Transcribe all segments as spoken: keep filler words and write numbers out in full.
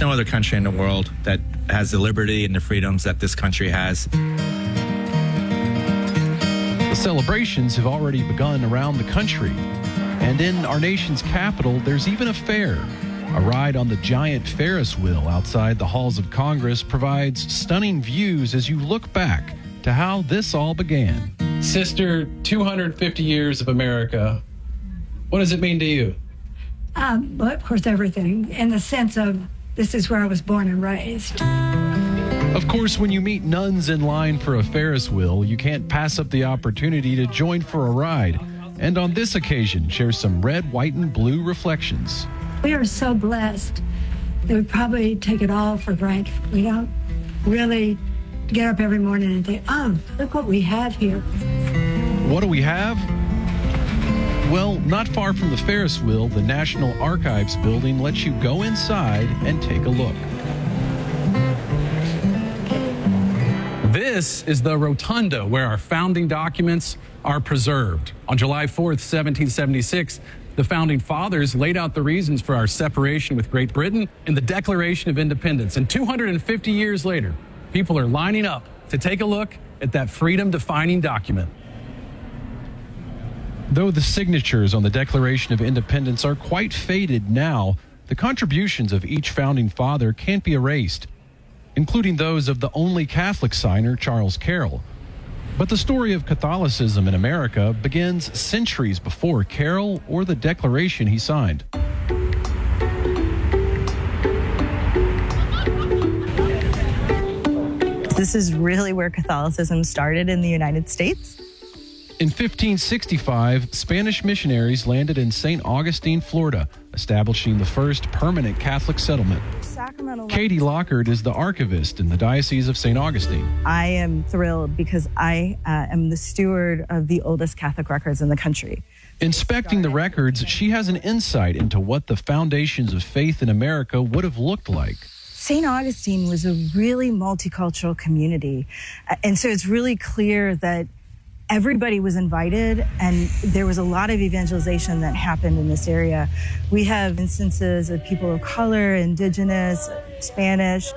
no other country in the world that has the liberty and the freedoms that this country has. The celebrations have already begun around the country. And in our nation's capital, there's even a fair. A ride on the giant Ferris wheel outside the halls of Congress provides stunning views as you look back to how this all began. Sister, two hundred fifty years of America. What does it mean to you? Um, well, of course, everything, in the sense of this is where I was born and raised. Of course, when you meet nuns in line for a Ferris wheel, you can't pass up the opportunity to join for a ride. And on this occasion, share some red, white, and blue reflections. We are so blessed that we probably take it all for granted. We don't really get up every morning and think, oh, look what we have here. What do we have? Well, not far from the Ferris wheel, the National Archives building lets you go inside and take a look. This is the rotunda where our founding documents are preserved. On July fourth, seventeen seventy-six, the Founding Fathers laid out the reasons for our separation with Great Britain in the Declaration of Independence. And two hundred fifty years later, people are lining up to take a look at that freedom-defining document. Though the signatures on the Declaration of Independence are quite faded now, the contributions of each founding father can't be erased, including those of the only Catholic signer, Charles Carroll. But the story of Catholicism in America begins centuries before Carroll or the Declaration he signed. This is really where Catholicism started in the United States. In fifteen sixty-five, Spanish missionaries landed in Saint Augustine, Florida, establishing the first permanent Catholic settlement. Sacramento. Katie Lockard is the archivist in the Diocese of Saint Augustine. I am thrilled because I uh, am the steward of the oldest Catholic records in the country. Inspecting the records, she has an insight into what the foundations of faith in America would have looked like. Saint Augustine was a really multicultural community, uh, and so it's really clear that everybody was invited, and there was a lot of evangelization that happened in this area. We have instances of people of color, indigenous, Spanish.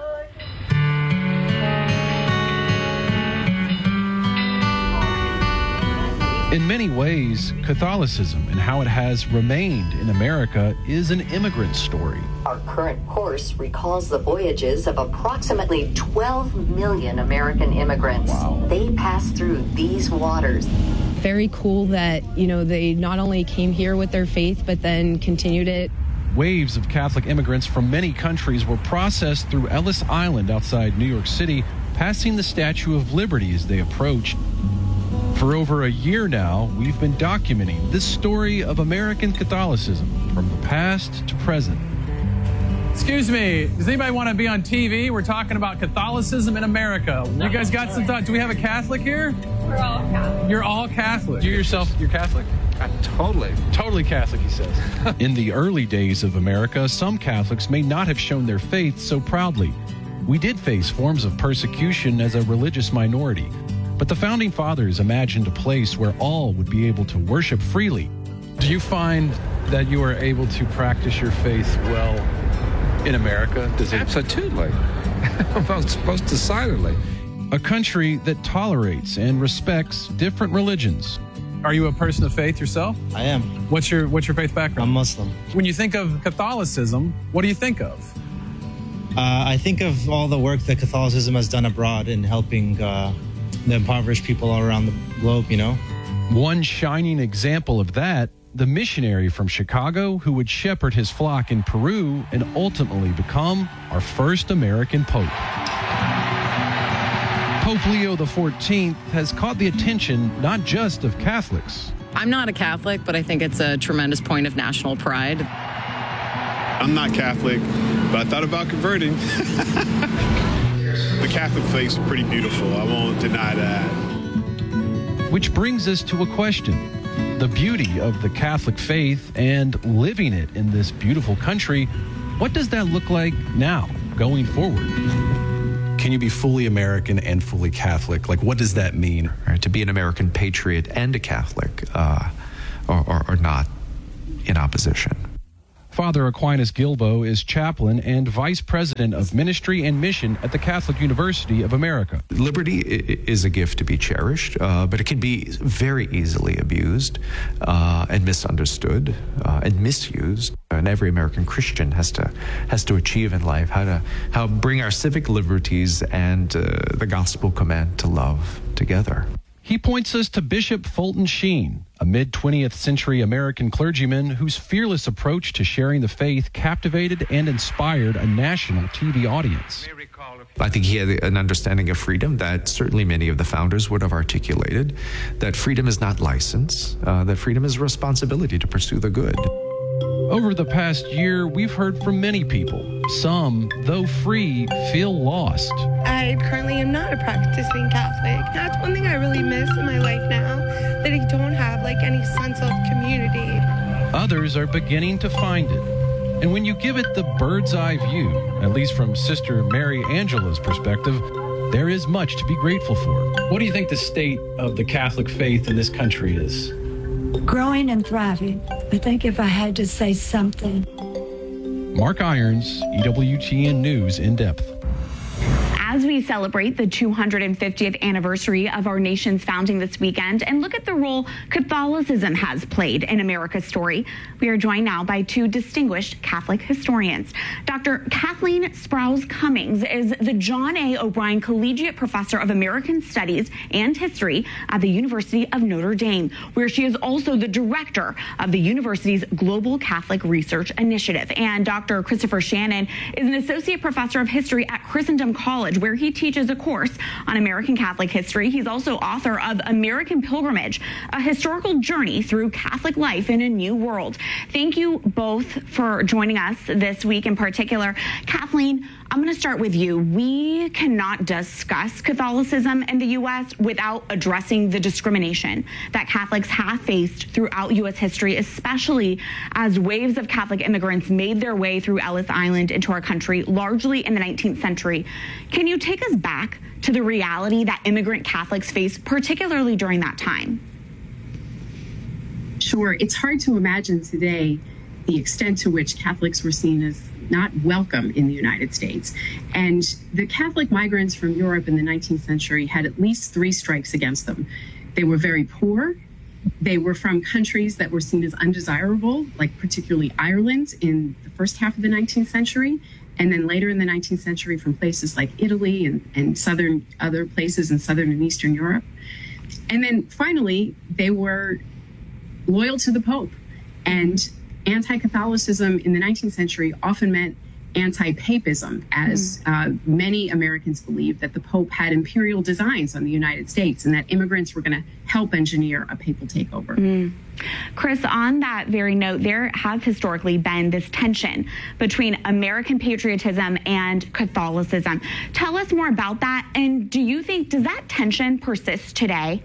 In many ways, Catholicism and how it has remained in America is an immigrant story. Our current course recalls the voyages of approximately twelve million American immigrants. Wow. They passed through these waters. Very cool that, you know, they not only came here with their faith, but then continued it. Waves of Catholic immigrants from many countries were processed through Ellis Island outside New York City, passing the Statue of Liberty as they approached. For over a year now, we've been documenting this story of American Catholicism from the past to present. Excuse me, does anybody want to be on T V? We're talking about Catholicism in America. You guys got some thoughts? Do we have a Catholic here? We're all Catholic. You're all Catholic. You yourself, you're Catholic? Uh, totally. Totally Catholic, he says. In the early days of America, some Catholics may not have shown their faith so proudly. We did face forms of persecution as a religious minority. But the Founding Fathers imagined a place where all would be able to worship freely. Do you find that you are able to practice your faith well in America? Does it... Absolutely. most, most decidedly. A country that tolerates and respects different religions. Are you a person of faith yourself? I am. What's your What's your faith background? I'm Muslim. When you think of Catholicism, what do you think of? Uh, I think of all the work that Catholicism has done abroad in helping uh, the impoverished people all around the globe, you know? One shining example of that, the missionary from Chicago who would shepherd his flock in Peru and ultimately become our first American Pope. Pope Leo the fourteenth has caught the attention not just of Catholics. I'm not a Catholic, but I think it's a tremendous point of national pride. I'm not Catholic, but I thought about converting. The Catholic faith is pretty beautiful. I won't deny that. Which brings us to a question. The beauty of the Catholic faith and living it in this beautiful country, what does that look like now, going forward? Can you be fully American and fully Catholic? Like, what does that mean? Right, to be an American patriot and a Catholic uh, are, are, are not in opposition. Father Aquinas Gilbo is chaplain and vice president of ministry and mission at the Catholic University of America. Liberty is a gift to be cherished, uh, but it can be very easily abused uh, and misunderstood uh, and misused. And every American Christian has to has to achieve in life how to how bring our civic liberties and uh, the gospel command to love together. He points us to Bishop Fulton Sheen, a mid-twentieth century American clergyman whose fearless approach to sharing the faith captivated and inspired a national T V audience. I think he had an understanding of freedom that certainly many of the founders would have articulated, that freedom is not license, uh, that freedom is responsibility to pursue the good. Over the past year, we've heard from many people. Some, though free, feel lost. I currently am not a practicing Catholic. That's one thing I really miss in my life now, that I don't have like any sense of community. Others are beginning to find it. And when you give it the bird's eye view, at least from Sister Mary Angela's perspective, there is much to be grateful for. What do you think the state of the Catholic faith in this country is? Growing and thriving. I think if I had to say something. Mark Irons, E W T N News in depth. As we celebrate the two hundred fiftieth anniversary of our nation's founding this weekend and look at the role Catholicism has played in America's story, we are joined now by two distinguished Catholic historians. Doctor Kathleen Sprouse Cummings is the John A. O'Brien Collegiate Professor of American Studies and History at the University of Notre Dame, where she is also the director of the university's Global Catholic Research Initiative. And Doctor Christopher Shannon is an associate professor of history at Christendom College, where he teaches a course on American Catholic history. He's also author of American Pilgrimage, a historical journey through Catholic life in a new world. Thank you both for joining us this week in particular. Kathleen, I'm going to start with you. We cannot discuss Catholicism in the U S without addressing the discrimination that Catholics have faced throughout U S history, especially as waves of Catholic immigrants made their way through Ellis Island into our country, largely in the nineteenth century. Can you take us back to the reality that immigrant Catholics faced, particularly during that time? Sure. It's hard to imagine today the extent to which Catholics were seen as not welcome in the United States. And the Catholic migrants from Europe in the nineteenth century had at least three strikes against them. They were very poor. They were from countries that were seen as undesirable, like particularly Ireland in the first half of the nineteenth century. And then later in the nineteenth century from places like Italy and, and southern other places in Southern and Eastern Europe. And then finally, they were loyal to the Pope. And anti-Catholicism in the nineteenth century often meant anti-papism, as uh, many Americans believed that the Pope had imperial designs on the United States and that immigrants were going to help engineer a papal takeover. Mm. Chris, on that very note, there has historically been this tension between American patriotism and Catholicism. Tell us more about that, and do you think, does that tension persist today?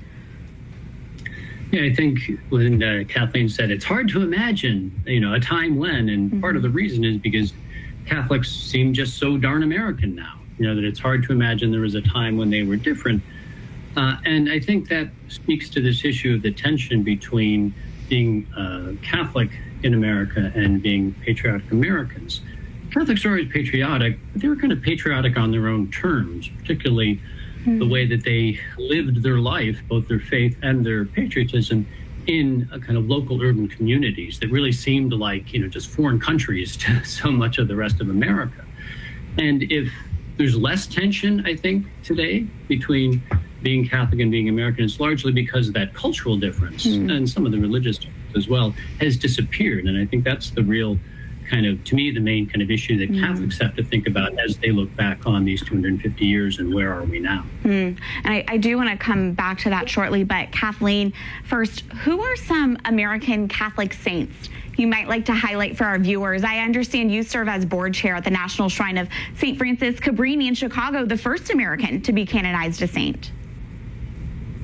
Yeah, I think when uh, Kathleen said it's hard to imagine, you know, a time when, and mm-hmm. part of the reason is because Catholics seem just so darn American now, you know, that it's hard to imagine there was a time when they were different. Uh, and I think that speaks to this issue of the tension between being uh, Catholic in America and being patriotic Americans. Catholics are always patriotic, but they were kind of patriotic on their own terms, particularly the way that they lived their life, both their faith and their patriotism, in a kind of local urban communities that really seemed like, you know, just foreign countries to so much of the rest of America. And if there's less tension, I think, today between being Catholic and being American, it's largely because that cultural difference mm. and some of the religious difference as well has disappeared. And I think that's the real kind of, to me, the main kind of issue that Catholics mm. have to think about as they look back on these two hundred fifty years and where are we now. Mm. And I, I do want to come back to that shortly, but Kathleen, first, who are some American Catholic saints you might like to highlight for our viewers? I understand you serve as board chair at the National Shrine of Saint Francis Cabrini in Chicago, the first American to be canonized a saint.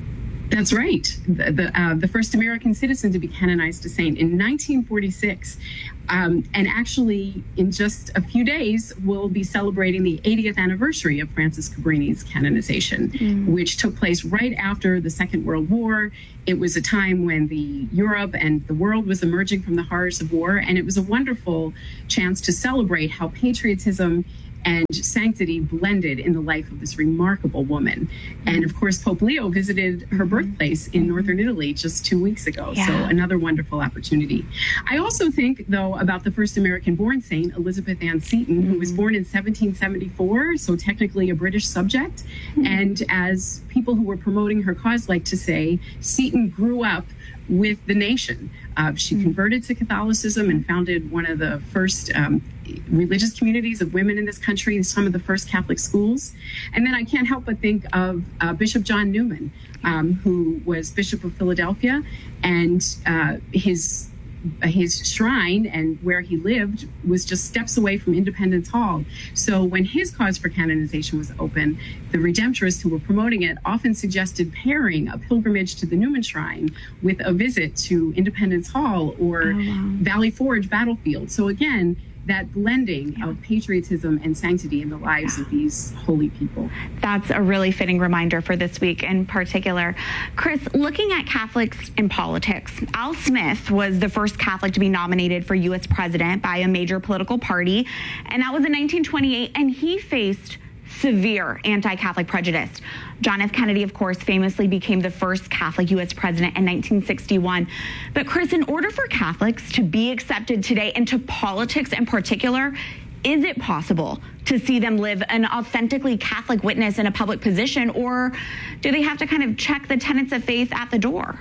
That's right. The the, uh, the first American citizen to be canonized a saint in nineteen forty-six. Um, and actually, in just a few days, we'll be celebrating the eightieth anniversary of Francis Cabrini's canonization, mm. which took place right after the Second World War. It was a time when the Europe and the world was emerging from the horrors of war, and it was a wonderful chance to celebrate how patriotism and sanctity blended in the life of this remarkable woman. And of course, Pope Leo visited her birthplace in northern Italy just two weeks ago. Yeah. So another wonderful opportunity. I also think, though, about the first American-born saint, Elizabeth Ann Seton, mm-hmm. who was born in seventeen seventy-four, so technically a British subject. Mm-hmm. And as people who were promoting her cause like to say, Seton grew up with the nation. Uh, she mm-hmm. converted to Catholicism and founded one of the first um, religious communities of women in this country, some of the first Catholic schools. And then I can't help but think of uh, Bishop John Newman, um, who was Bishop of Philadelphia, and uh, his his shrine and where he lived was just steps away from Independence Hall. So when his cause for canonization was open, the Redemptorists who were promoting it often suggested pairing a pilgrimage to the Newman Shrine with a visit to Independence Hall or oh, wow. Valley Forge battlefield. So again, that blending yeah. of patriotism and sanctity in the lives yeah. of these holy people. That's a really fitting reminder for this week in particular. Chris, looking at Catholics in politics, Al Smith was the first Catholic to be nominated for U S president by a major political party, and that was in nineteen twenty-eight, and he faced severe anti-Catholic prejudice. John F. Kennedy, of course, famously became the first Catholic U S president in nineteen sixty-one. But Chris, in order for Catholics to be accepted today into politics in particular, is it possible to see them live an authentically Catholic witness in a public position, or do they have to kind of check the tenets of faith at the door?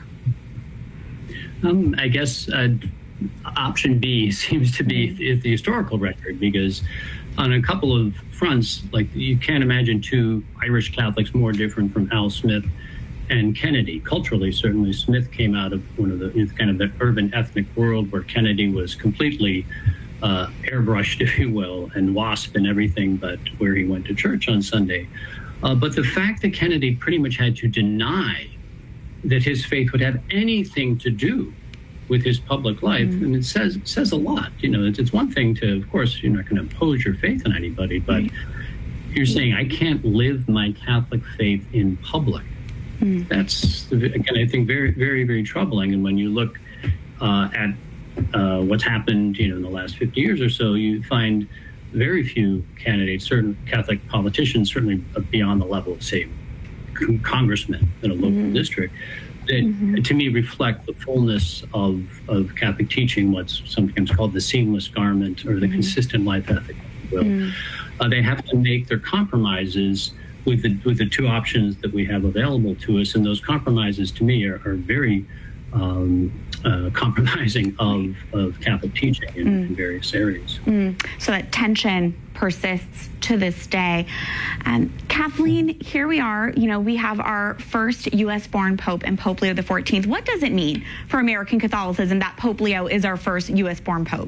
Um, I guess uh, option B seems to be the, the historical record, because on a couple of fronts, like you can't imagine two Irish Catholics more different from Al Smith and Kennedy. Culturally, certainly, Smith came out of one of the kind of the urban ethnic world where Kennedy was completely uh, airbrushed, if you will, and WASP and everything, but where he went to church on Sunday. Uh, but the fact that Kennedy pretty much had to deny that his faith would have anything to do with his public life, mm-hmm. and it says it says a lot. You know, it's, it's one thing to, of course, you're not going to impose your faith on anybody, but right. you're saying I can't live my Catholic faith in public. Mm-hmm. That's, again, I think very, very, very troubling. And when you look uh, at uh, what's happened, you know, in the last fifty years or so, you find very few candidates, certain Catholic politicians, certainly beyond the level of, say, congressmen in a local mm-hmm. district, that mm-hmm. to me reflect the fullness of, of Catholic teaching, what's sometimes called the seamless garment or the mm-hmm. consistent life ethic. Well, mm-hmm. uh, they have to make their compromises with the with the two options that we have available to us, and those compromises to me are, are very um, uh, compromising of, of Catholic teaching in, mm. in various areas. Mm. So that tension persists to this day. Um, Kathleen, here we are. You know, we have our first U S-born Pope and Pope Leo the fourteenth. What does it mean for American Catholicism that Pope Leo is our first U S-born Pope?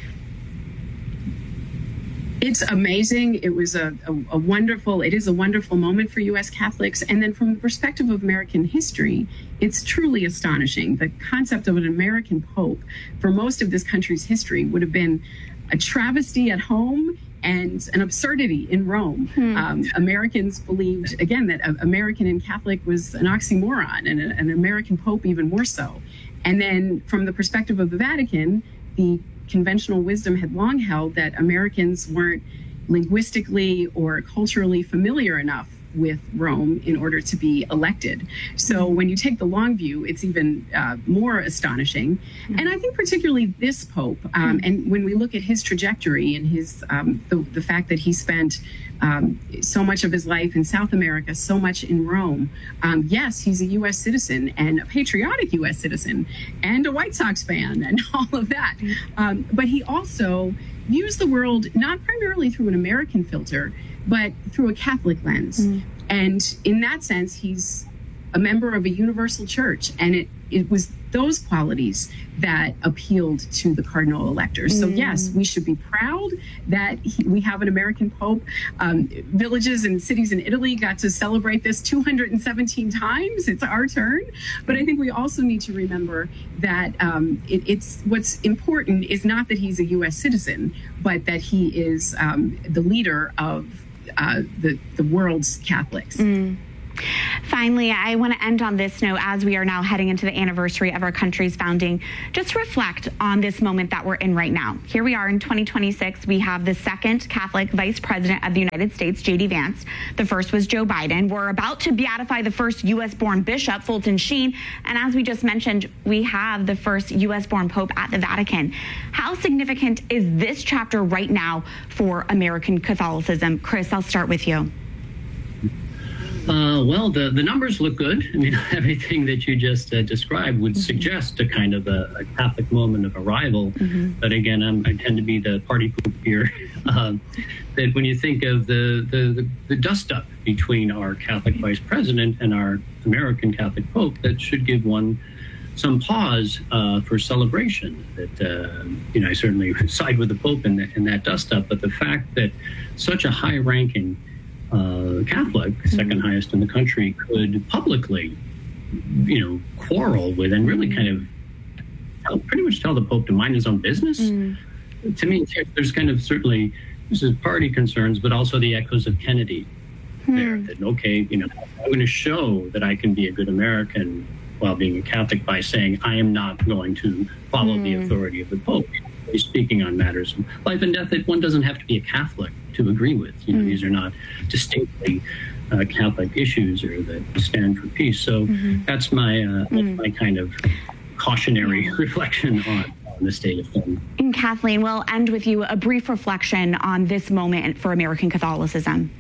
It's amazing. It was a, a, a wonderful, it is a wonderful moment for U S Catholics. And then from the perspective of American history, it's truly astonishing. The concept of an American Pope for most of this country's history would have been a travesty at home and an absurdity in Rome. Hmm. Um, Americans believed, again, that American and Catholic was an oxymoron, and a, an American Pope even more so. And then from the perspective of the Vatican, the conventional wisdom had long held that Americans weren't linguistically or culturally familiar enough with Rome in order to be elected. So when you take the long view, it's even uh, more astonishing. Mm-hmm. And I think particularly this Pope, um, mm-hmm. and when we look at his trajectory and his um, the, the fact that he spent um, so much of his life in South America, so much in Rome. Um, yes, he's a U S citizen and a patriotic U S citizen and a White Sox fan and all of that. Um, but he also views the world not primarily through an American filter, but through a Catholic lens. Mm. And in that sense, he's a member of a universal church. And it, it was those qualities that appealed to the cardinal electors. So yes, we should be proud that he, we have an American Pope. Um, villages and cities in Italy got to celebrate this two hundred seventeen times. It's our turn. But I think we also need to remember that um, it, it's what's important is not that he's a U S citizen, but that he is um, the leader of uh, the, the world's Catholics. Mm. Finally, I want to end on this note as we are now heading into the anniversary of our country's founding. Just reflect on this moment that we're in right now. Here we are in twenty twenty-six. We have the second Catholic Vice President of the United States, J D Vance. The first was Joe Biden. We're about to beatify the first U S-born bishop, Fulton Sheen. And as we just mentioned, we have the first U S-born Pope at the Vatican. How significant is this chapter right now for American Catholicism? Chris, I'll start with you. Uh, well, the, the numbers look good. I mean, everything that you just uh, described would mm-hmm. suggest a kind of a, a Catholic moment of arrival. Mm-hmm. But again, I'm, I tend to be the party poop here. uh, that when you think of the, the, the, the dust-up between our Catholic Vice President and our American Catholic Pope, that should give one some pause uh, for celebration. That, uh, you know, I certainly side with the Pope in, the, in that dust-up, but the fact that such a high-ranking Uh, Catholic, second highest in the country, could publicly, you know, quarrel with and really kind of tell, pretty much tell the Pope to mind his own business. Mm. To me, there's kind of certainly, this is party concerns, but also the echoes of Kennedy mm. there. That, okay, you know, I'm going to show that I can be a good American while being a Catholic by saying I am not going to follow mm. the authority of the Pope. He's speaking on matters of life and death that one doesn't have to be a Catholic to agree with. You know, mm. these are not distinctly uh, Catholic issues or that stand for peace. So mm-hmm. that's my uh, mm. that's my kind of cautionary yeah. reflection on, on the state of things. And Kathleen, we'll end with you a brief reflection on this moment for American Catholicism.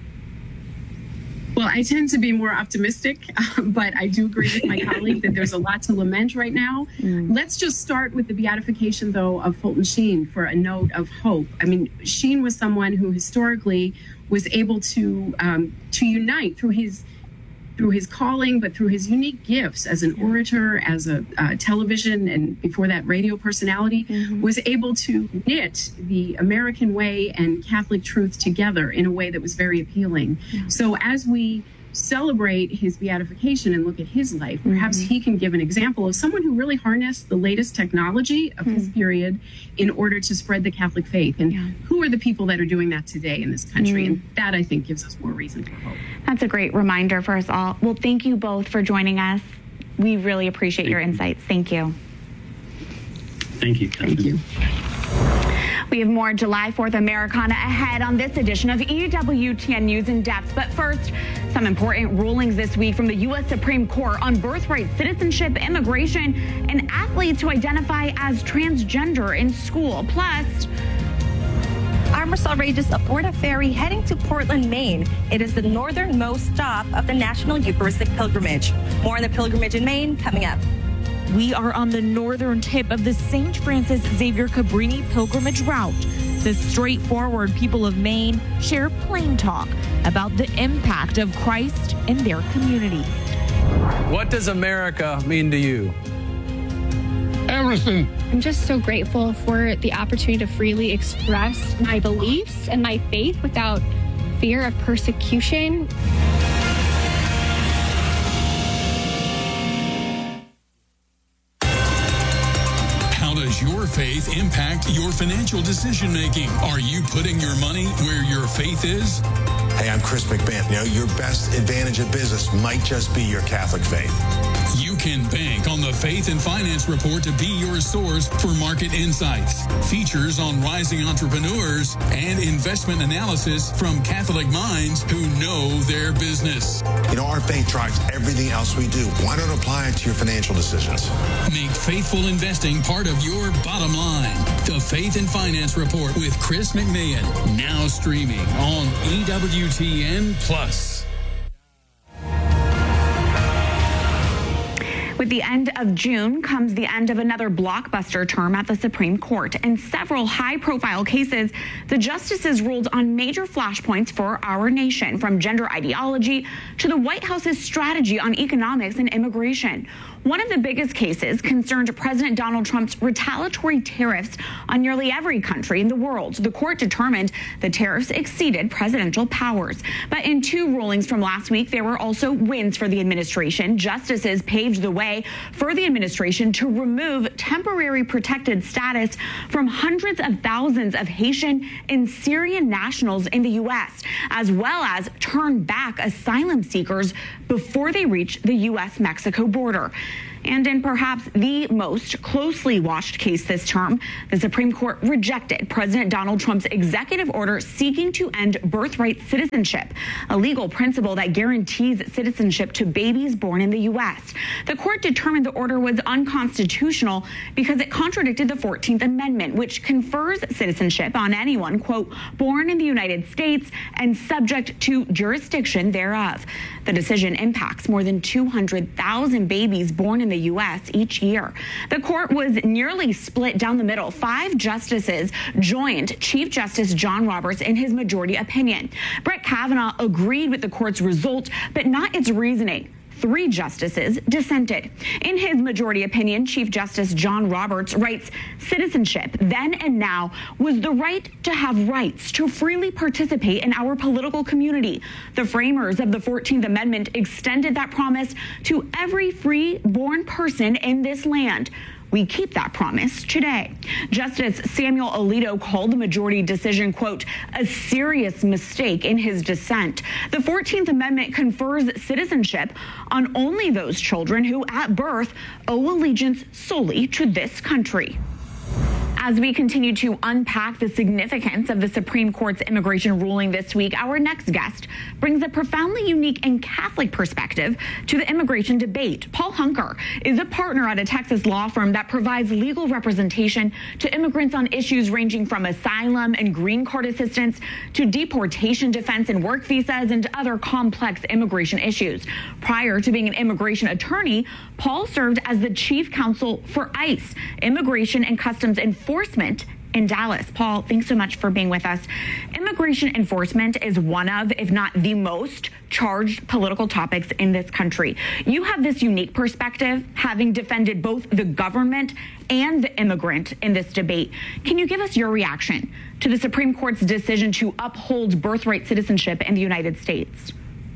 Well, I tend to be more optimistic, but I do agree with my colleague that there's a lot to lament right now. Mm. Let's just start with the beatification, though, of Fulton Sheen for a note of hope. I mean, Sheen was someone who historically was able to um, to unite through his through his calling, but through his unique gifts as an orator, as a uh, television, and before that radio personality, mm-hmm. was able to knit the American way and Catholic truth together in a way that was very appealing. Mm-hmm. So as we celebrate his beatification and look at his life, perhaps mm-hmm. he can give an example of someone who really harnessed the latest technology of mm-hmm. his period in order to spread the Catholic faith. And yeah. who are the people that are doing that today in this country? Mm-hmm. And that, I think, gives us more reason for hope. That's a great reminder for us all. Well, thank you both for joining us. We really appreciate thank your you. insights. Thank you. Thank you, Catherine. Thank you. We have more July fourth Americana ahead on this edition of E W T N News in Depth. But first, some important rulings this week from the U S Supreme Court on birthright, citizenship, immigration, and athletes who identify as transgender in school. Plus, Armors outrageous aboard a ferry heading to Portland, Maine. It is the northernmost stop of the National Eucharistic Pilgrimage. More on the pilgrimage in Maine coming up. We are on the northern tip of the Saint Francis Xavier Cabrini pilgrimage route. The straightforward people of Maine share plain talk about the impact of Christ in their communities. What does America mean to you? Everything. I'm just so grateful for the opportunity to freely express my beliefs and my faith without fear of persecution. Your faith impact your financial decision making? Are you putting your money where your faith is? Hey, I'm Chris McMahon. You know, your best advantage in business might just be your Catholic faith. You can bank on the Faith and Finance Report to be your source for market insights, features on rising entrepreneurs, and investment analysis from Catholic minds who know their business. You know, our faith drives everything else we do. Why not apply it to your financial decisions? Make faithful investing part of your bottom line. The Faith and Finance Report with Chris McMahon, now streaming on E W T N Plus. With the end of June comes the end of another blockbuster term at the Supreme Court. In several high-profile cases, the justices ruled on major flashpoints for our nation, from gender ideology to the White House's strategy on economics and immigration. One of the biggest cases concerned President Donald Trump's retaliatory tariffs on nearly every country in the world. The court determined the tariffs exceeded presidential powers. But in two rulings from last week, there were also wins for the administration. Justices paved the way for the administration to remove temporary protected status from hundreds of thousands of Haitian and Syrian nationals in the U S, as well as turn back asylum seekers before they reach the U S Mexico border. And in perhaps the most closely watched case this term, the Supreme Court rejected President Donald Trump's executive order seeking to end birthright citizenship, a legal principle that guarantees citizenship to babies born in the U S. The court determined the order was unconstitutional because it contradicted the fourteenth Amendment, which confers citizenship on anyone, quote, born in the United States and subject to jurisdiction thereof. The decision impacts more than two hundred thousand babies born in the U S each year. The court was nearly split down the middle. Five justices joined Chief Justice John Roberts in his majority opinion. Brett Kavanaugh agreed with the court's result, but not its reasoning. Three justices dissented. In his majority opinion, Chief Justice John Roberts writes, citizenship then and now was the right to have rights to freely participate in our political community. The framers of the fourteenth Amendment extended that promise to every free-born person in this land. We keep that promise today. Justice Samuel Alito called the majority decision, quote, a serious mistake in his dissent. The fourteenth Amendment confers citizenship on only those children who at birth owe allegiance solely to this country. As we continue to unpack the significance of the Supreme Court's immigration ruling this week, our next guest brings a profoundly unique and Catholic perspective to the immigration debate. Paul Hunker is a partner at a Texas law firm that provides legal representation to immigrants on issues ranging from asylum and green card assistance to deportation defense and work visas and other complex immigration issues. Prior to being an immigration attorney, Paul served as the chief counsel for ICE, Immigration and Customs Enforcement Enforcement in Dallas. Paul, thanks so much for being with us. Immigration enforcement is one of, if not the most, charged political topics in this country. You have this unique perspective, having defended both the government and the immigrant in this debate. Can you give us your reaction to the Supreme Court's decision to uphold birthright citizenship in the United States?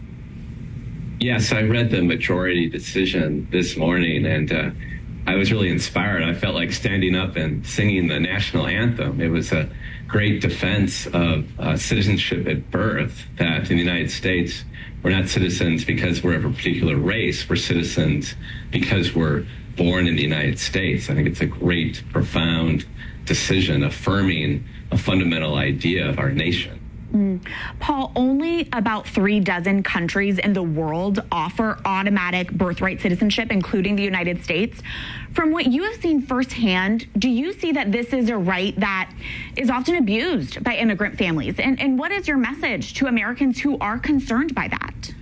Yes, I read the majority decision this morning, and uh, I was really inspired. I felt like standing up and singing the national anthem. It was a great defense of uh, citizenship at birth, that in the United States, we're not citizens because we're of a particular race. We're citizens because we're born in the United States. I think it's a great, profound decision affirming a fundamental idea of our nation. Mm. Paul, only about three dozen countries in the world offer automatic birthright citizenship, including the United States. From what you have seen firsthand, do you see that this is a right that is often abused by immigrant families? And, and what is your message to Americans who are concerned by that?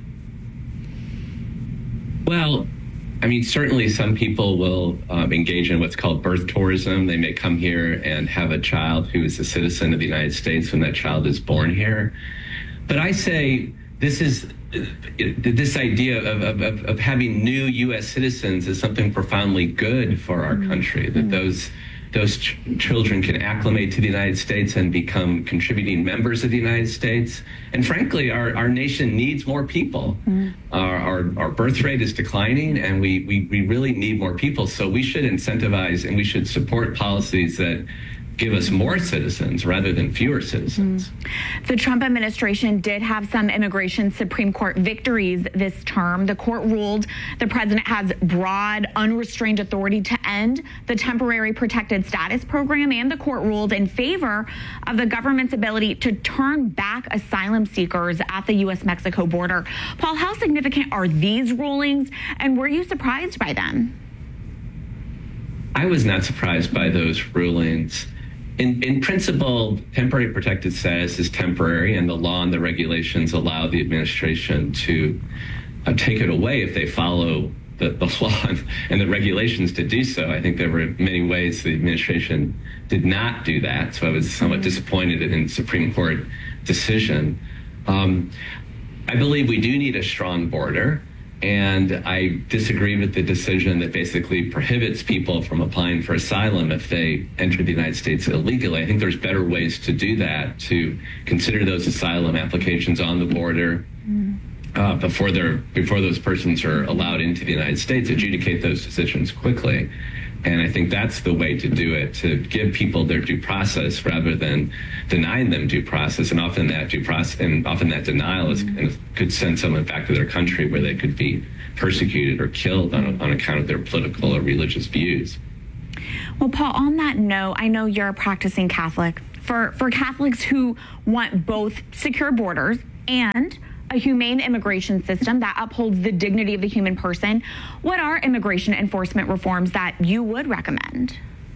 Well, I mean, certainly some people will um, engage in what's called birth tourism. They may come here and have a child who is a citizen of the United States when that child is born here. But I say this is this idea of, of, of having new U S citizens is something profoundly good for our country, that those those ch- children can acclimate to the United States and become contributing members of the United States. And frankly, our, our nation needs more people. Mm. Our, our, our birth rate is declining, and we, we, we really need more people. So we should incentivize and we should support policies that give us more citizens rather than fewer citizens. Mm. The Trump administration did have some immigration Supreme Court victories this term. The court ruled the president has broad, unrestrained authority to end the temporary protected status program, and the court ruled in favor of the government's ability to turn back asylum seekers at the U S Mexico border. Paul, how significant are these rulings, and were you surprised by them? I was not surprised by those rulings. In, in principle, temporary protected status is temporary, and the law and the regulations allow the administration to uh, take it away if they follow the, the law and the regulations to do so. I think there were many ways the administration did not do that. So I was somewhat disappointed in the Supreme Court decision. Um, I believe we do need a strong border. And I disagree with the decision that basically prohibits people from applying for asylum if they enter the United States illegally. I think there's better ways to do that, to consider those asylum applications on the border uh, before they're before those persons are allowed into the United States, adjudicate those decisions quickly. And I think that's the way to do it, to give people their due process rather than denying them due process. And often that due process, and often that denial is, could send someone back to their country where they could be persecuted or killed on, on account of their political or religious views. Well, Paul, on that note, I know you're a practicing Catholic. For, for Catholics who want both secure borders and a humane immigration system that upholds the dignity of the human person, what are immigration enforcement reforms that you would recommend?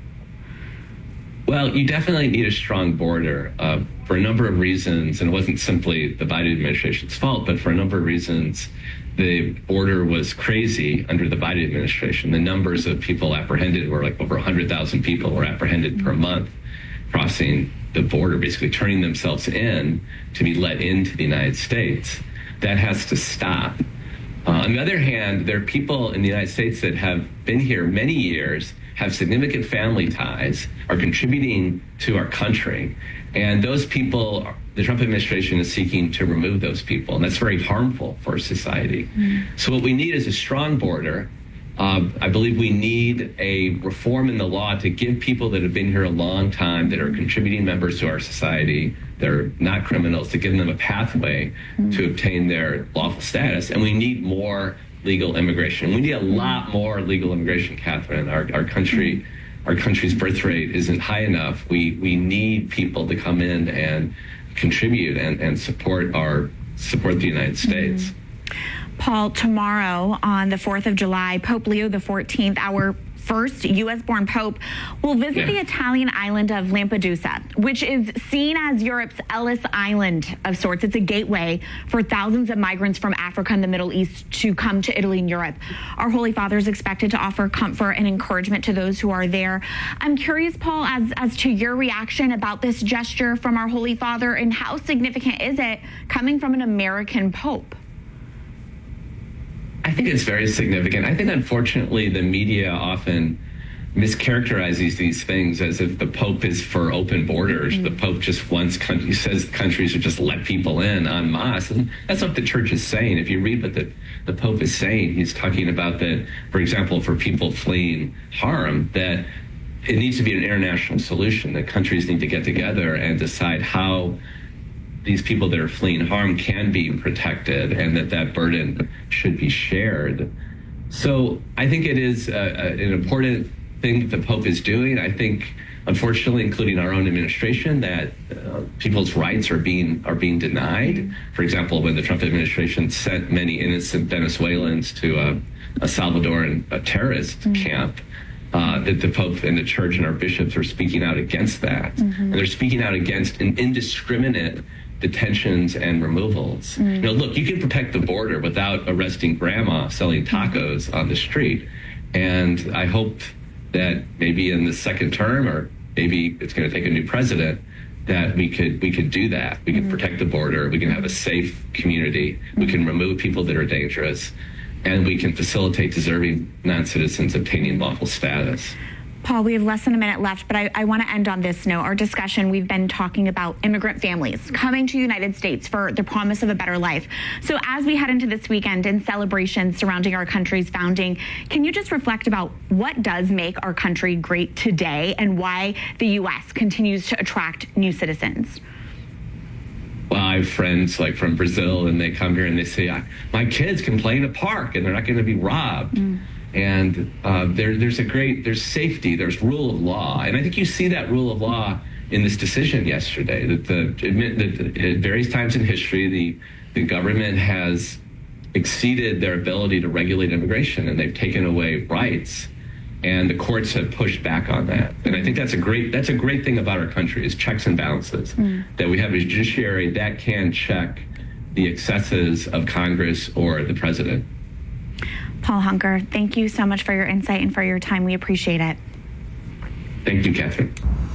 Well, you definitely need a strong border uh, for a number of reasons, and it wasn't simply the Biden administration's fault, but for a number of reasons, the border was crazy under the Biden administration. The numbers of people apprehended were like over one hundred thousand people were apprehended per month crossing the border, basically turning themselves in to be let into the United States. That has to stop. Uh, on the other hand, there are people in the United States that have been here many years, have significant family ties, are contributing to our country. And those people, the Trump administration is seeking to remove those people. And that's very harmful for society. Mm. So what we need is a strong border. Uh, I believe we need a reform in the law to give people that have been here a long time, that are contributing members to our society, that are not criminals, to give them a pathway mm. to obtain their lawful status. And we need more legal immigration. We need a lot more legal immigration, Catherine. Our, our country, our country's birth rate isn't high enough. We we need people to come in and contribute and, and support our support the United States. Mm. Paul, tomorrow on the fourth of July, Pope Leo the fourteenth, our first U S-born pope, will visit yeah. the Italian island of Lampedusa, which is seen as Europe's Ellis Island of sorts. It's a gateway for thousands of migrants from Africa and the Middle East to come to Italy and Europe. Our Holy Father is expected to offer comfort and encouragement to those who are there. I'm curious, Paul, as, as to your reaction about this gesture from our Holy Father, and how significant is it coming from an American pope? I think it's very significant. I think, unfortunately, the media often mischaracterizes these things as if the Pope is for open borders. Mm-hmm. The Pope just wants, he says countries should just let people in en masse. And that's what the church is saying. If you read what the, the Pope is saying, he's talking about that, for example, for people fleeing harm, that it needs to be an international solution, that countries need to get together and decide how these people that are fleeing harm can be protected, and that that burden should be shared. So I think it is uh, an important thing that the Pope is doing. I think, unfortunately, including our own administration, that uh, people's rights are being are being denied. For example, when the Trump administration sent many innocent Venezuelans to a, a Salvadoran a terrorist mm-hmm. camp, Uh, that the Pope and the Church and our bishops are speaking out against that. Mm-hmm. And they're speaking out against an indiscriminate detentions and removals. Mm. You know, look, you can protect the border without arresting grandma selling tacos on the street. And I hope that maybe in the second term, or maybe it's going to take a new president, that we could we could do that. We can mm. protect the border. We can have a safe community. Mm. We can remove people that are dangerous. And we can facilitate deserving non-citizens obtaining lawful status. Paul, we have less than a minute left, but I, I want to end on this note. Our discussion, we've been talking about immigrant families coming to the United States for the promise of a better life. So as we head into this weekend and celebrations surrounding our country's founding, can you just reflect about what does make our country great today and why the U S continues to attract new citizens? Well, I have friends like from Brazil, and they come here and they say, my kids can play in a park and they're not going to be robbed. Mm. And uh, there, there's a great, there's safety, there's rule of law. And I think you see that rule of law in this decision yesterday, that, the, that at various times in history, the, the government has exceeded their ability to regulate immigration, and they've taken away rights. And the courts have pushed back on that. And I think that's a great that's a great thing about our country, is checks and balances, mm. that we have a judiciary that can check the excesses of Congress or the president. Paul Hunker, thank you so much for your insight and for your time. We appreciate it. Thank you, Catherine.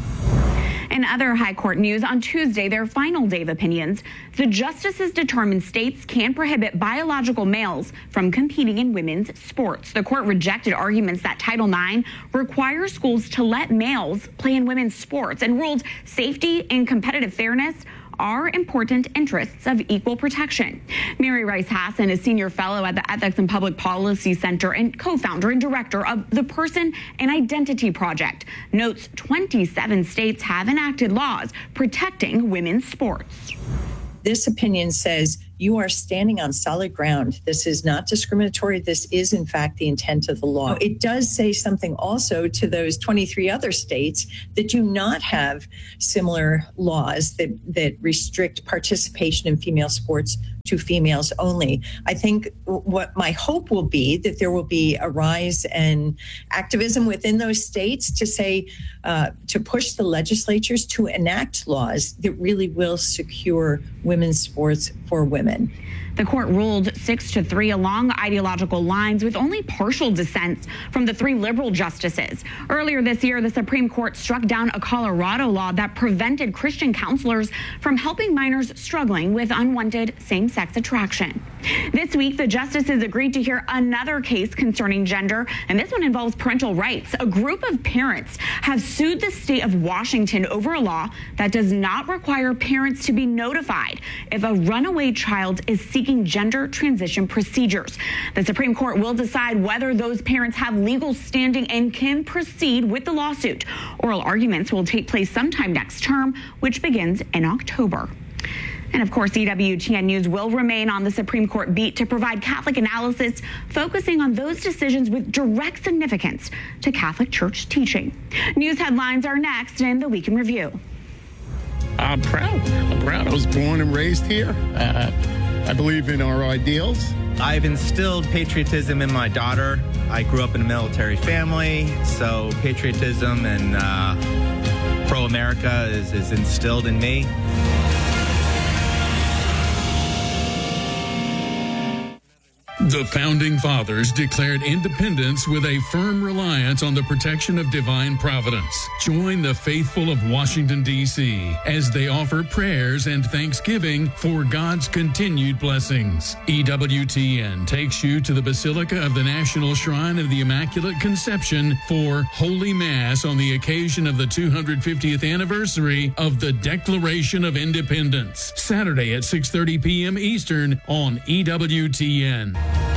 In other high court news, on Tuesday, their final day of opinions, the justices determined states can prohibit biological males from competing in women's sports. The court rejected arguments that Title nine requires schools to let males play in women's sports and ruled safety and competitive fairness are important interests of equal protection. Mary Rice Hassan is senior fellow at the Ethics and Public Policy Center and co-founder and director of the Person and Identity Project. Notes twenty-seven states have enacted laws protecting women's sports. This opinion says you are standing on solid ground. This is not discriminatory. This is, in fact, the intent of the law. It does say something also to those twenty-three other states that do not have similar laws that, that restrict participation in female sports to females only. I think what my hope will be that there will be a rise in activism within those states to say, uh, to push the legislatures to enact laws that really will secure women's sports for women. The court ruled six to three along ideological lines with only partial dissents from the three liberal justices. Earlier this year, the Supreme Court struck down a Colorado law that prevented Christian counselors from helping minors struggling with unwanted same-sex attraction. This week, the justices agreed to hear another case concerning gender, and this one involves parental rights. A group of parents have sued the state of Washington over a law that does not require parents to be notified if a runaway child is seeking gender transition procedures. The Supreme Court will decide whether those parents have legal standing and can proceed with the lawsuit. Oral arguments will take place sometime next term, which begins in October. And of course, E W T N News will remain on the Supreme Court beat to provide Catholic analysis, focusing on those decisions with direct significance to Catholic Church teaching. News headlines are next in the Week in Review. I'm proud. I'm proud. I was born and raised here. Uh, I believe in our ideals. I've instilled patriotism in my daughter. I grew up in a military family, so patriotism and uh, pro-America is, is instilled in me. The Founding Fathers declared independence with a firm reliance on the protection of divine providence. Join the faithful of Washington, D C as they offer prayers and thanksgiving for God's continued blessings. E W T N takes you to the Basilica of the National Shrine of the Immaculate Conception for Holy Mass on the occasion of the two hundred fiftieth anniversary of the Declaration of Independence. Saturday at six thirty p.m. Eastern on E W T N.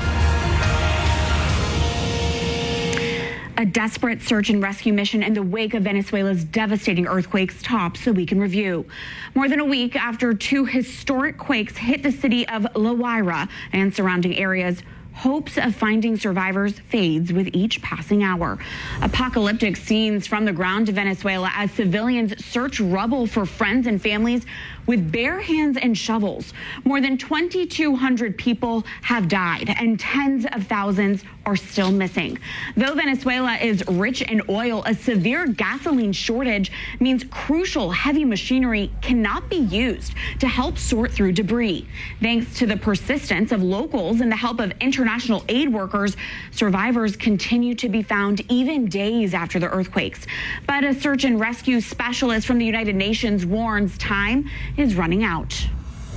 A desperate search and rescue mission in the wake of Venezuela's devastating earthquakes tops the Week in Review. More than a week after two historic quakes hit the city of La Guaira and surrounding areas, hopes of finding survivors fades with each passing hour. Apocalyptic scenes from the ground of Venezuela as civilians search rubble for friends and families with bare hands and shovels. More than twenty-two hundred people have died and tens of thousands are still missing. Though Venezuela is rich in oil, a severe gasoline shortage means crucial heavy machinery cannot be used to help sort through debris. Thanks to the persistence of locals and the help of international aid workers, survivors continue to be found even days after the earthquakes. But a search and rescue specialist from the United Nations warns time is running out.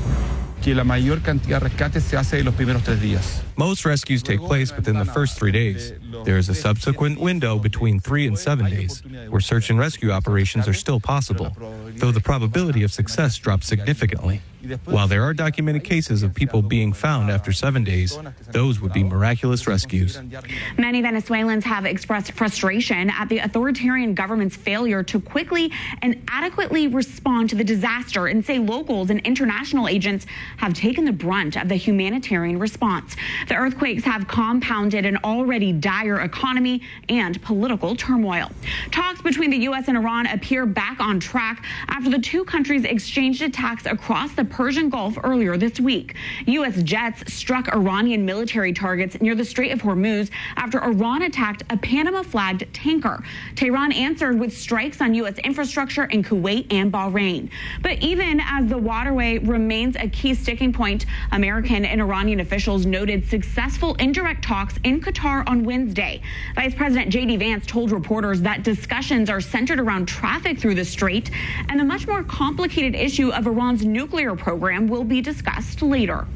Most rescues take place within the first three days. There is a subsequent window between three and seven days, where search and rescue operations are still possible, though the probability of success drops significantly. While there are documented cases of people being found after seven days, those would be miraculous rescues. Many Venezuelans have expressed frustration at the authoritarian government's failure to quickly and adequately respond to the disaster and say locals and international agents have taken the brunt of the humanitarian response. The earthquakes have compounded an already dire economy and political turmoil. Talks between the U S and Iran appear back on track after the two countries exchanged attacks across the Persian Gulf earlier this week. U S jets struck Iranian military targets near the Strait of Hormuz after Iran attacked a Panama-flagged tanker. Tehran answered with strikes on U S infrastructure in Kuwait and Bahrain. But even as the waterway remains a key sticking point, American and Iranian officials noted successful indirect talks in Qatar on Wednesday. Vice President J D Vance told reporters that discussions are centered around traffic through the strait, and the much more complicated issue of Iran's nuclear program will be discussed later.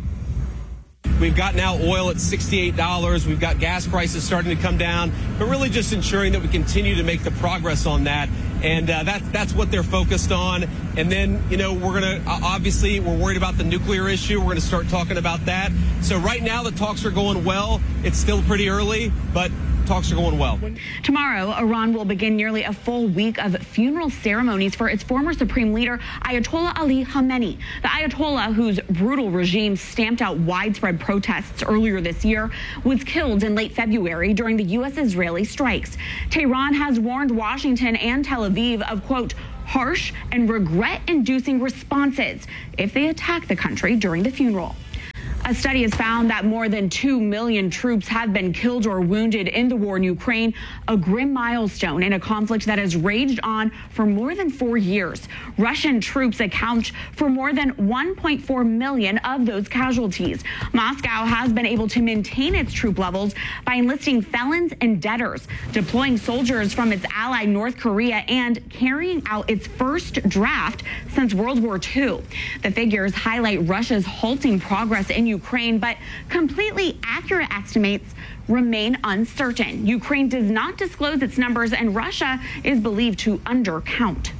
We've got now oil at sixty-eight dollars. We've got gas prices starting to come down, but really just ensuring that we continue to make the progress on that. And uh, that's that's what they're focused on. And then, you know, we're going to uh, obviously we're worried about the nuclear issue. We're going to start talking about that. So right now the talks are going well. It's still pretty early, but talks are going well. Tomorrow, Iran will begin nearly a full week of funeral ceremonies for its former supreme leader, Ayatollah Ali Khamenei. The Ayatollah, whose brutal regime stamped out widespread protests earlier this year, was killed in late February during the U S-Israeli strikes. Tehran has warned Washington and Tel Aviv of, quote, harsh and regret-inducing responses if they attack the country during the funeral. A study has found that more than two million troops have been killed or wounded in the war in Ukraine, a grim milestone in a conflict that has raged on for more than four years. Russian troops account for more than one point four million of those casualties. Moscow has been able to maintain its troop levels by enlisting felons and debtors, deploying soldiers from its ally North Korea, and carrying out its first draft since World War Two. The figures highlight Russia's halting progress in Ukraine, but completely accurate estimates remain uncertain. Ukraine does not disclose its numbers, and Russia is believed to undercount.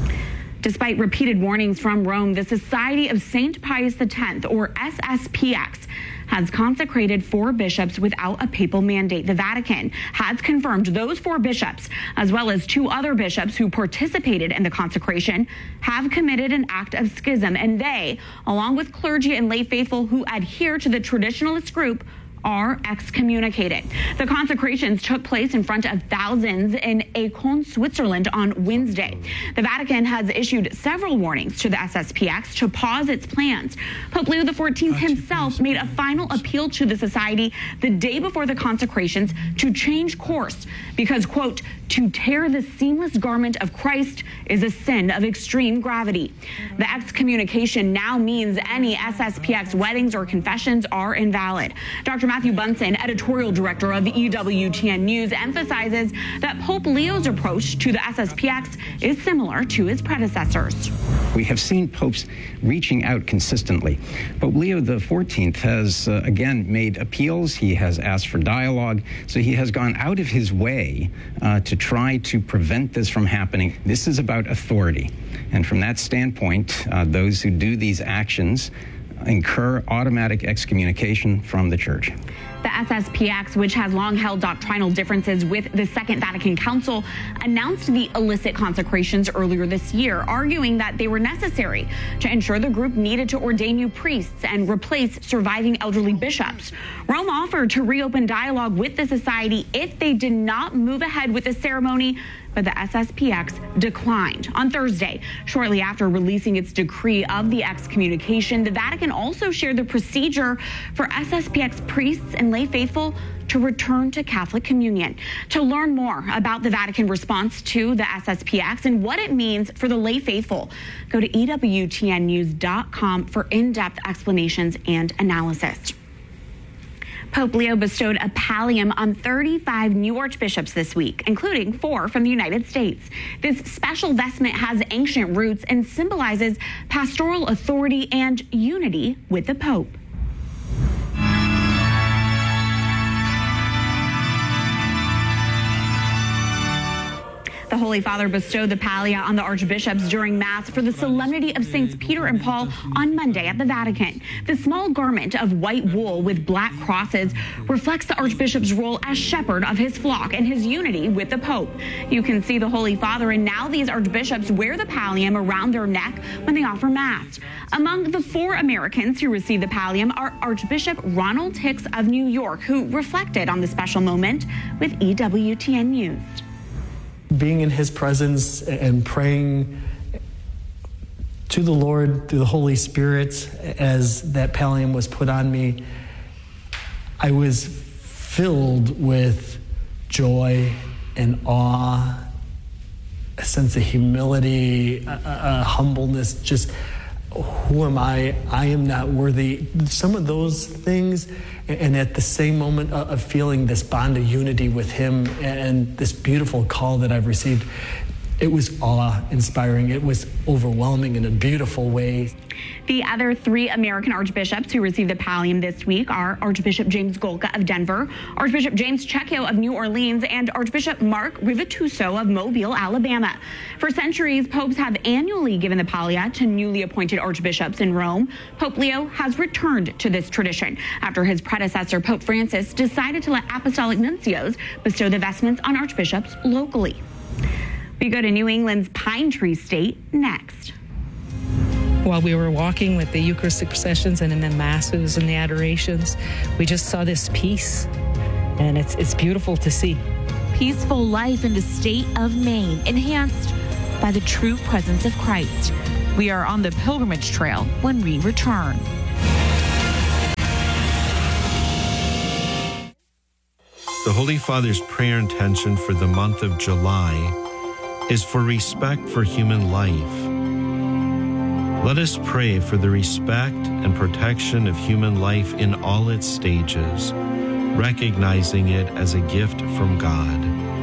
Despite repeated warnings from Rome, the Society of Saint Pius X, or S S P X, has consecrated four bishops without a papal mandate. The Vatican has confirmed those four bishops, as well as two other bishops who participated in the consecration, have committed an act of schism, and they, along with clergy and lay faithful who adhere to the traditionalist group, are excommunicated. The consecrations took place in front of thousands in Aachen, Switzerland on Wednesday. The Vatican has issued several warnings to the S S P X to pause its plans. Pope Leo the fourteenth himself made a final appeal to the society the day before the consecrations to change course because, quote, to tear the seamless garment of Christ is a sin of extreme gravity. The excommunication now means any S S P X weddings or confessions are invalid. Doctor Matthew Bunson, editorial director of E W T N News, emphasizes that Pope Leo's approach to the S S P X is similar to his predecessors. We have seen popes reaching out consistently. Pope Leo the fourteenth has, uh, again, made appeals. He has asked for dialogue. So he has gone out of his way uh, to try to prevent this from happening. This is about authority. And from that standpoint, uh, those who do these actions incur automatic excommunication from the church. The S S P X, which has long held doctrinal differences with the Second Vatican Council, announced the illicit consecrations earlier this year, arguing that they were necessary to ensure the group needed to ordain new priests and replace surviving elderly bishops. Rome offered to reopen dialogue with the society if they did not move ahead with the ceremony, but the S S P X declined. On Thursday, shortly after releasing its decree of the excommunication, the Vatican also shared the procedure for S S P X priests and lay faithful to return to Catholic communion. To learn more about the Vatican response to the S S P X and what it means for the lay faithful, go to E W T N news dot com for in-depth explanations and analysis. Pope Leo bestowed a pallium on thirty-five new archbishops this week, including four from the United States. This special vestment has ancient roots and symbolizes pastoral authority and unity with the Pope. The Holy Father bestowed the pallia on the archbishops during Mass for the Solemnity of Saints Peter and Paul on Monday at the Vatican. The small garment of white wool with black crosses reflects the archbishop's role as shepherd of his flock and his unity with the Pope. You can see the Holy Father and now these archbishops wear the pallium around their neck when they offer Mass. Among the four Americans who received the pallium are Archbishop Ronald Hicks of New York, who reflected on the special moment with E W T N News. Being in his presence and praying to the Lord through the Holy Spirit as that pallium was put on me, I was filled with joy and awe, a sense of humility, a, a humbleness, just who am I? I am not worthy. Some of those things, and at the same moment of feeling this bond of unity with him and this beautiful call that I've received, it was awe-inspiring. It was overwhelming in a beautiful way. The other three American archbishops who received the pallium this week are Archbishop James Golka of Denver, Archbishop James Checchio of New Orleans, and Archbishop Mark Rivatuso of Mobile, Alabama. For centuries, popes have annually given the pallia to newly appointed archbishops in Rome. Pope Leo has returned to this tradition after his predecessor, Pope Francis, decided to let apostolic nuncios bestow the vestments on archbishops locally. We go to New England's Pine Tree State next. While we were walking with the Eucharistic processions and in the masses and the adorations, we just saw this peace, and it's it's beautiful to see. Peaceful life in the state of Maine, enhanced by the true presence of Christ. We are on the pilgrimage trail when we return. The Holy Father's prayer intention for the month of July is for respect for human life. Let us pray for the respect and protection of human life in all its stages, recognizing it as a gift from God.